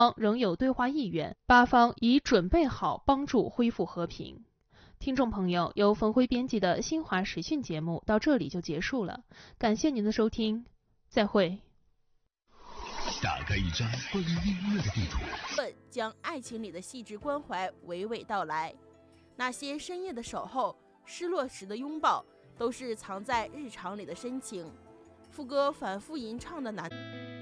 仍有对话意愿，巴方已准备好帮助恢复和平。听众朋友，由冯辉编辑的新华时讯节目到这里就结束了，感谢您的收听，再会。 打开一张关于音乐的地图， 将爱情里的细致关怀娓娓道来。那些深夜的守候，失落时的拥抱，都是藏在日常里的深情。副歌反复吟唱的男。